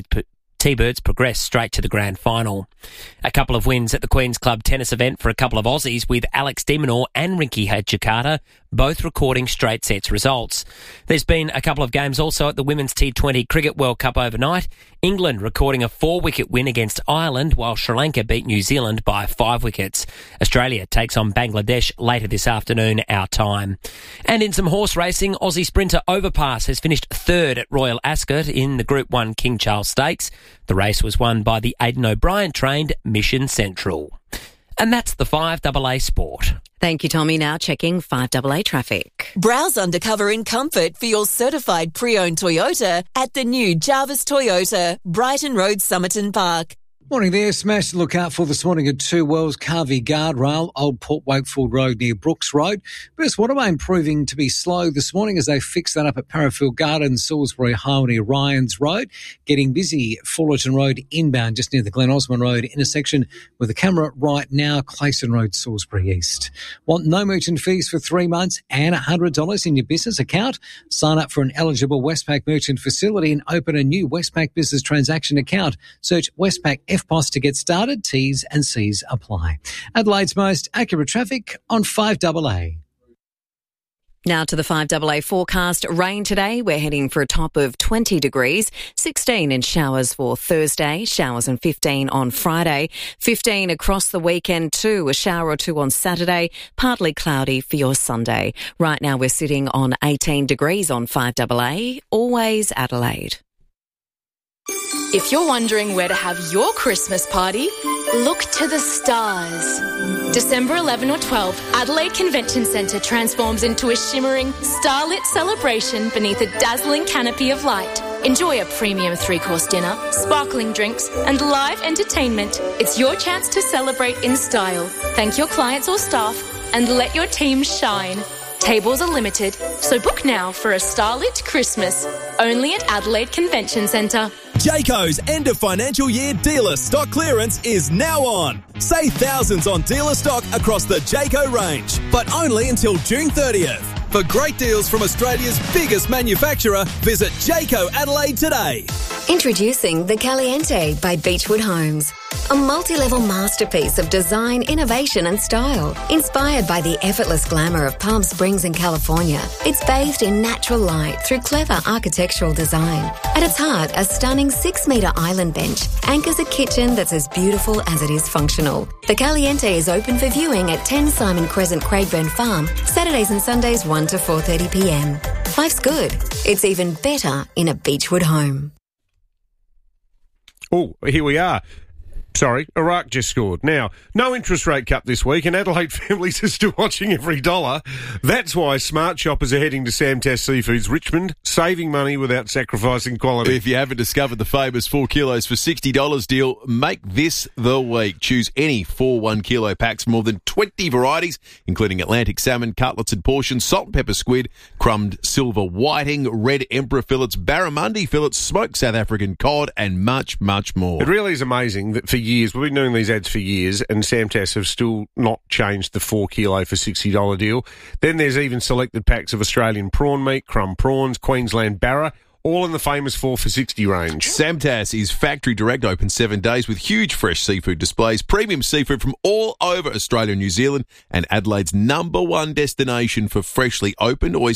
T-Birds progress straight to the grand final. A couple of wins at the Queen's Club tennis event for a couple of Aussies, with Alex de Minaur and Rinky Hijikata both recording straight sets results. There's been a couple of games also at the Women's T20 Cricket World Cup overnight. England recording a 4-wicket win against Ireland, while Sri Lanka beat New Zealand by 5 wickets. Australia takes on Bangladesh later this afternoon, our time. And in some horse racing, Aussie sprinter Overpass has finished third at Royal Ascot in the Group 1 King Charles Stakes. The race was won by the Aidan O'Brien-trained Mission Central. And that's the 5AA Sport. Thank you, Tommy. Now checking 5AA traffic. Browse undercover in comfort for your certified pre-owned Toyota at the new Jarvis Toyota, Brighton Road, Somerton Park. Morning there. Smash to look out for this morning at 2 Wells, Carvey Guardrail, Old Port Wakefield Road near Brooks Road. Burst Watermain proving to be slow this morning as they fix that up at Parafield Gardens, Salisbury Highway near Ryans Road. Getting busy at Fullerton Road inbound just near the Glen Osmond Road intersection with the camera right now, Clayson Road, Salisbury East. Want no merchant fees for 3 months and $100 in your business account? Sign up for an eligible Westpac merchant facility and open a new Westpac business transaction account. Search Westpac FPOS to get started. T's and C's apply. Adelaide's most accurate traffic on 5AA. Now to the 5AA forecast. Rain today. We're heading for a top of 20 degrees. 16 in showers for Thursday. Showers and 15 on Friday. 15 across the weekend too. A shower or two on Saturday. Partly cloudy for your Sunday. Right now we're sitting on 18 degrees on 5AA. Always Adelaide. If you're wondering where to have your Christmas party, look to the stars. December 11 or 12, Adelaide Convention Centre transforms into a shimmering, starlit celebration beneath a dazzling canopy of light. Enjoy a premium 3-course dinner, sparkling drinks and live entertainment. It's your chance to celebrate in style. Thank your clients or staff and let your team shine. Tables are limited, so book now for a starlit Christmas. Only at Adelaide Convention Centre. Jayco's end of financial year dealer stock clearance is now on. Save thousands on dealer stock across the Jayco range, but only until June 30th. For great deals from Australia's biggest manufacturer, visit Jayco Adelaide today. Introducing the Caliente by Beechwood Homes. A multi-level masterpiece of design, innovation and style. Inspired by the effortless glamour of Palm Springs in California, it's bathed in natural light through clever architectural design. At its heart, a stunning 6-metre island bench anchors a kitchen that's as beautiful as it is functional. The Caliente is open for viewing at 10 Simon Crescent, Craigburn Farm, Saturdays and Sundays 1 to 4:30pm. Life's good. It's even better in a Beechwood home. Oh, here we are. Sorry, Iraq just scored. Now, no interest rate cut this week, and Adelaide families are still watching every dollar. That's why smart shoppers are heading to Samtas Seafoods Richmond, saving money without sacrificing quality. If you haven't discovered the famous 4 kilos for $60 deal, make this the week. Choose any 4 1-kilo packs from more than 20 varieties, including Atlantic salmon, cutlets and portions, salt and pepper squid, crumbed silver whiting, red emperor fillets, barramundi fillets, smoked South African cod, and much, much more. It really is amazing that for years, we've been doing these ads for years, and Samtas have still not changed the 4 kilo for $60 deal. Then there's even selected packs of Australian prawn meat, crumb prawns, Queensland barra, all in the famous 4 for $60 range. Samtas is factory direct, open 7 days with huge fresh seafood displays, premium seafood from all over Australia and New Zealand, and Adelaide's #1 destination for freshly opened oysters,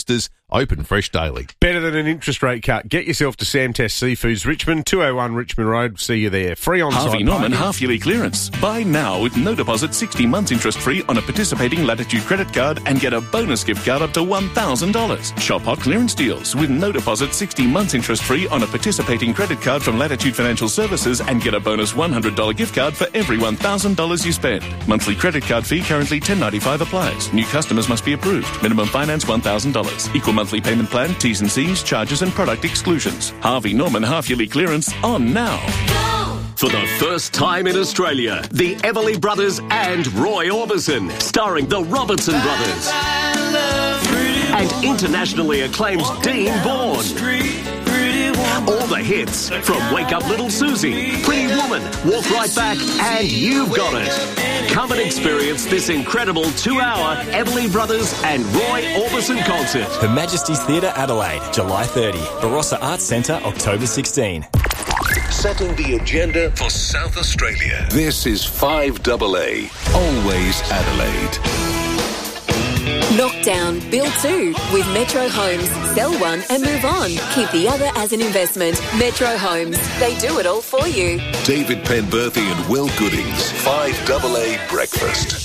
open fresh daily. Better than an interest rate cut. Get yourself to Sam Test Seafoods, Richmond, 201 Richmond Road. See you there. Free on-site Harvey Norman parking. half-yearly clearance. Buy now with no deposit, 60 months interest-free on a participating Latitude credit card and get a bonus gift card up to $1,000. Shop hot clearance deals with no deposit, 60 months interest-free on a participating credit card from Latitude Financial Services and get a bonus $100 gift card for every $1,000 you spend. Monthly credit card fee currently $10.95 applies. New customers must be approved. Minimum finance $1,000. Equal monthly payment plan, T's and C's, charges and product exclusions. Harvey Norman half-yearly clearance on now. For the first time in Australia, the Everly Brothers and Roy Orbison, starring the Robertson Brothers. And internationally acclaimed Dean Vaughan. All the hits from Wake Up Little Susie, Pretty Woman, Walk Right Back, and You've Got It. Come and experience this incredible 2-hour Everly Brothers and Roy Orbison concert. Her Majesty's Theatre, Adelaide, July 30. Barossa Arts Centre, October 16. Setting the agenda for South Australia. This is 5AA, always Adelaide. Knock down, build two with Metro Homes. Sell one and move on. Keep the other as an investment. Metro Homes. They do it all for you. David Penberthy and Will Goodings, 5AA Breakfast.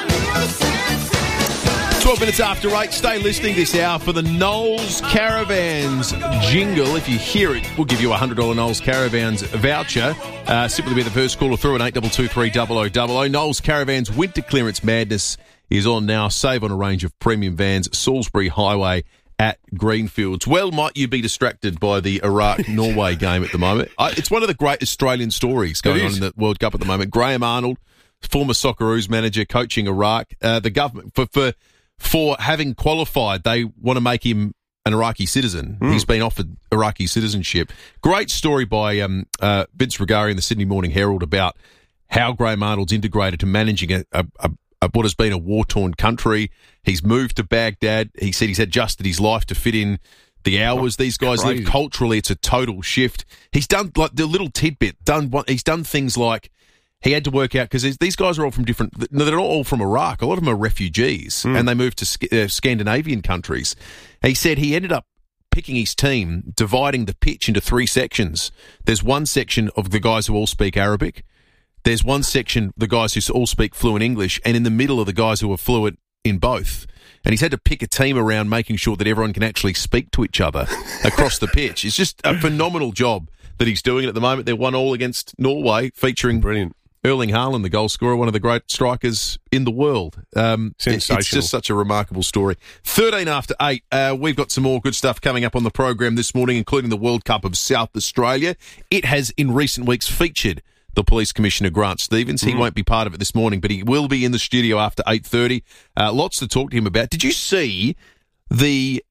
12 minutes after 8. Stay listening this hour for the Knowles Caravans jingle. If you hear it, we'll give you a $100 Knowles Caravans voucher. Simply be the first caller through at 8223 0000. Knowles Caravans Winter Clearance Madness is on now. Save on a range of premium vans. Salisbury Highway at Greenfields. Well, might you be distracted by the Iraq-Norway game at the moment? It's one of the great Australian stories going on in the World Cup at the moment. Graham Arnold, former Socceroos manager, coaching Iraq. The government, for having qualified, they want to make him an Iraqi citizen. He's been offered Iraqi citizenship. Great story by Vince Regari in the Sydney Morning Herald about how Graham Arnold's integrated to managing what has been a war-torn country. He's moved to Baghdad. He said he's adjusted his life to fit in the hours these guys live. Culturally, it's a total shift. He's done, like, the little tidbit. He's done things like he had to work out, because these guys are all from different... They're not all from Iraq. A lot of them are refugees, and they moved to Scandinavian countries. He said he ended up picking his team, dividing the pitch into 3 sections. There's one section of the guys who all speak Arabic. There's one section, the guys who all speak fluent English, and in the middle are the guys who are fluent in both. And he's had to pick a team around making sure that everyone can actually speak to each other across the pitch. It's just a phenomenal job that he's doing at the moment. They're 1-1 against Norway, featuring Erling Haaland, the goal scorer, one of the great strikers in the world. Sensational. It's just such a remarkable story. 13 after 8, we've got some more good stuff coming up on the program this morning, including the World Cup of South Australia. It has, in recent weeks, featured the Police Commissioner, Grant Stevens. He won't be part of it this morning, but he will be in the studio after 8:30. Lots to talk to him about. Did you see the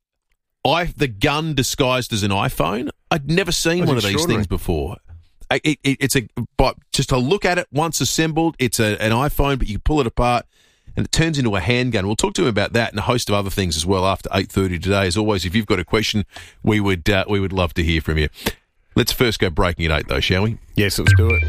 gun disguised as an iPhone? I'd never seen one of these things before. But just to look at it, once assembled, it's an iPhone, but you pull it apart and it turns into a handgun. We'll talk to him about that and a host of other things as well after 8:30 today. As always, if you've got a question, we would love to hear from you. Let's first go breaking at 8, though, shall we? Yes, let's do it.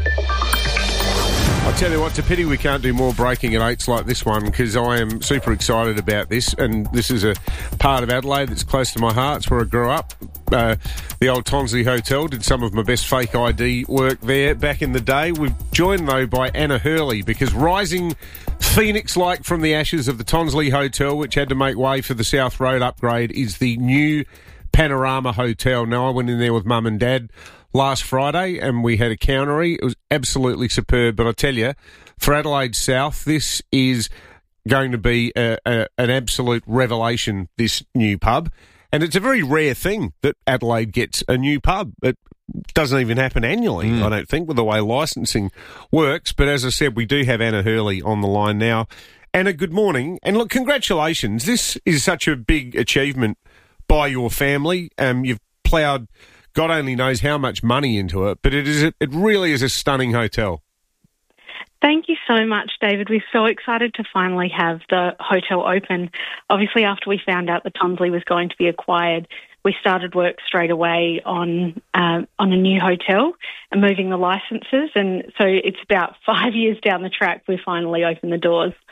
I'll tell you what, it's a pity we can't do more breaking at 8s like this one, because I am super excited about this, and this is a part of Adelaide that's close to my heart. It's where I grew up. The old Tonsley Hotel, did some of my best fake ID work there back in the day. We're joined, though, by Anna Hurley, because rising phoenix-like from the ashes of the Tonsley Hotel, which had to make way for the South Road upgrade, is the new Panorama Hotel. Now, I went in there with Mum and Dad last Friday and we had a countery. It was absolutely superb, but I tell you, for Adelaide South, this is going to be an absolute revelation, this new pub. And it's a very rare thing that Adelaide gets a new pub. It doesn't even happen annually, I don't think, with the way licensing works. But as I said, we do have Anna Hurley on the line now. Anna, good morning. And look, congratulations. This is such a big achievement by your family. You've ploughed God only knows how much money into it, but it really is a stunning hotel. Thank you so much, David. We're so excited to finally have the hotel open. Obviously, after we found out that Tonsley was going to be acquired, we started work straight away on a new hotel and moving the licences. And so it's about 5 years down the track we finally opened the doors.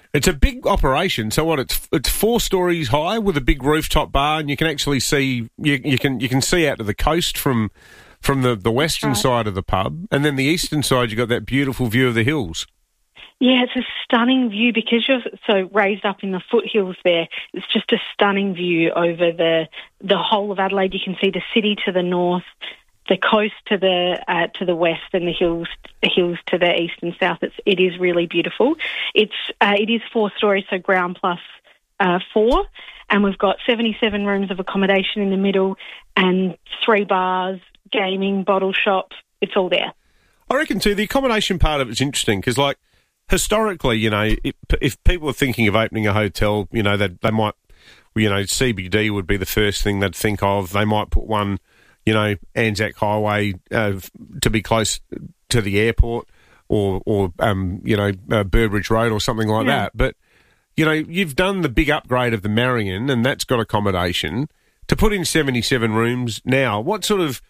It's a big operation. So what? It's 4 stories high with a big rooftop bar, and you can actually see you can see out to the coast from the western side of the pub, and then the eastern side you got that beautiful view of the hills. Yeah, it's a stunning view because you're so raised up in the foothills there. It's just a stunning view over the whole of Adelaide. You can see the city to the north, the coast to the west, and the hills to the east and south. It is really beautiful. It is 4 stories, so ground plus 4, and we've got 77 rooms of accommodation in the middle and 3 bars, gaming, bottle shop. It's all there. I reckon too. The accommodation part of it's interesting because, like, historically, you know, if people are thinking of opening a hotel, you know, they might, you know, CBD would be the first thing they'd think of. They might put one, you know, Anzac Highway to be close to the airport, or you know, Burbridge Road or something like that. But you know, you've done the big upgrade of the Marion, and that's got accommodation. To put in 77 rooms now, what sort of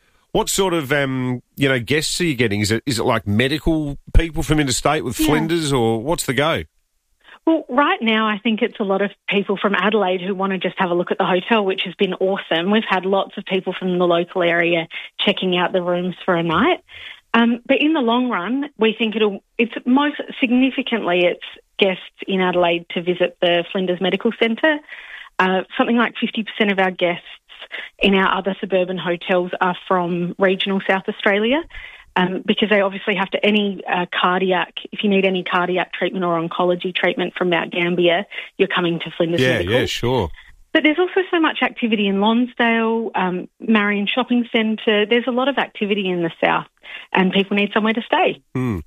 you know, guests are you getting? Is it like medical people from interstate with Flinders, or what's the go? Well, right now I think it's a lot of people from Adelaide who want to just have a look at the hotel, which has been awesome. We've had lots of people from the local area checking out the rooms for a night. But in the long run, we think it's most significantly it's guests in Adelaide to visit the Flinders Medical Centre. Something like 50% of our guests in our other suburban hotels are from regional South Australia, because they obviously have to, if you need any cardiac treatment or oncology treatment from Mount Gambier, you're coming to Flinders Medical. Yeah, sure. But there's also so much activity in Lonsdale, Marion Shopping Centre. There's a lot of activity in the south, and people need somewhere to stay.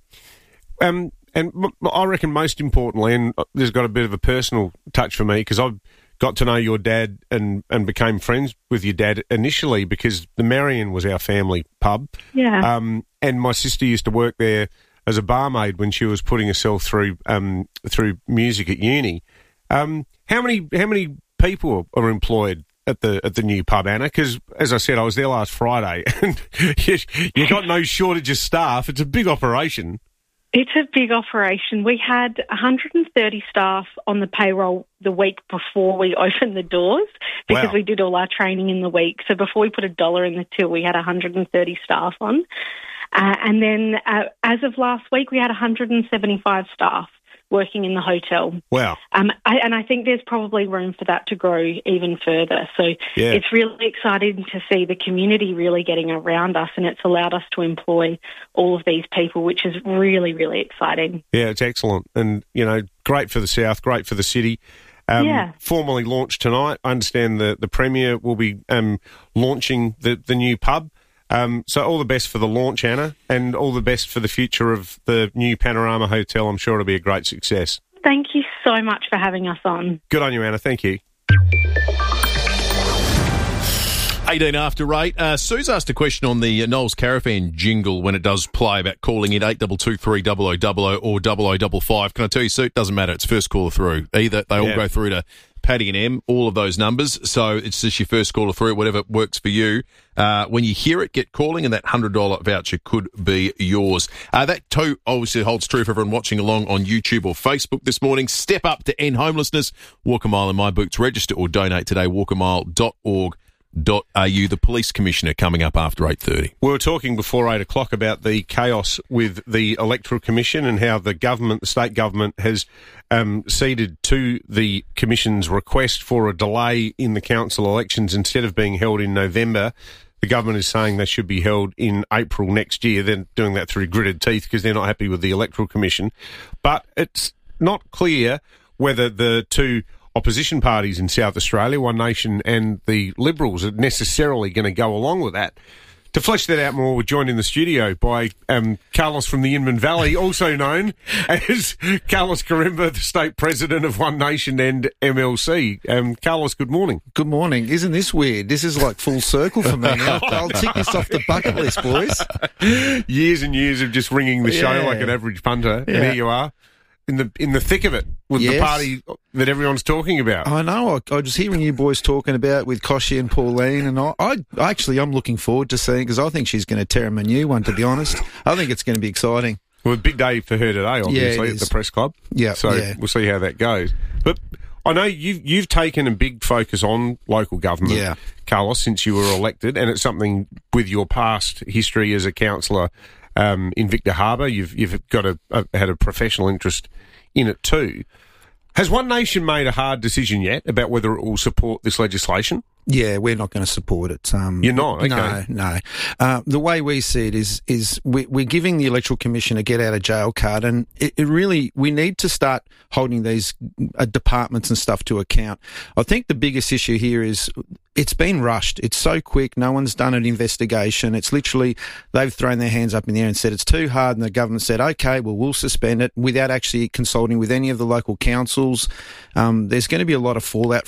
And I reckon most importantly, and there's got a bit of a personal touch for me, because I've got to know your dad and became friends with your dad initially because the Marion was our family pub. Yeah. And my sister used to work there as a barmaid when she was putting herself through music at uni. How many people are employed at the new pub, Anna? Because, as I said, I was there last Friday, and you got no shortage of staff. It's a big operation. It's a big operation. We had 130 staff on the payroll the week before we opened the doors because we did all our training in the week. So before we put $1 in the till, we had 130 staff on. And then as of last week, we had 175 staff working in the hotel. Wow. And I think there's probably room for that to grow even further. So it's really exciting to see the community really getting around us, and it's allowed us to employ all of these people, which is really, really exciting. Yeah, it's excellent. And, you know, great for the South, great for the city. Formally launched tonight. I understand the Premier will be launching the new pub. So all the best for the launch, Anna, and all the best for the future of the new Panorama Hotel. I'm sure it'll be a great success. Thank you so much for having us on. Good on you, Anna. Thank you. 18 after 8. Sue's asked a question on the Knowles Caravan jingle when it does play about calling in 8223 or 0055. Can I tell you, Sue, it doesn't matter. It's first caller through. Either they all go through to Paddy and M, all of those numbers. So it's just your first caller through, whatever works for you. When you hear it, get calling, and that $100 voucher could be yours. That too obviously holds true for everyone watching along on YouTube or Facebook this morning. Step up to end homelessness. Walk a mile in my boots. Register or donate today. walkamile.org.au. The Police Commissioner coming up after 8:30. We were talking before 8 o'clock about the chaos with the Electoral Commission and how the state government has ceded to the Commission's request for a delay in the council elections. Instead of being held in November, the government is saying they should be held in April next year. They're doing that through gritted teeth because they're not happy with the Electoral Commission. But it's not clear whether the two opposition parties in South Australia, One Nation and the Liberals, are necessarily going to go along with that. To flesh that out more, we're joined in the studio by Carlos from the Inman Valley, also known as Carlos Karimba, the State President of One Nation and MLC. Carlos, good morning. Good morning. Isn't this weird? This is like full circle for me. I'll tick this off the bucket list, boys. Years and years of just ringing the show like an average punter, and here you are. In the thick of it with the party that everyone's talking about. I know. I was hearing you boys talking about with Koshi and Pauline, and I'm looking forward to seeing, because I think she's going to tear him a new one, to be honest. I think it's going to be exciting. Well, a big day for her today, obviously, at the press club. Yeah. So we'll see how that goes. But I know you've taken a big focus on local government, Carlos, since you were elected, and it's something with your past history as a councillor in Victor Harbour. You've got had a professional interest in it too. Has One Nation made a hard decision yet about whether it will support this legislation? Yeah, we're not going to support it. You're not? Okay. No. The way we see it is we're giving the Electoral Commission a get-out-of-jail card, and it really, we need to start holding these departments and stuff to account. I think the biggest issue here is it's been rushed. It's so quick. No one's done an investigation. It's literally, they've thrown their hands up in the air and said it's too hard, and the government said, okay, well, we'll suspend it without actually consulting with any of the local councils. There's going to be a lot of fallout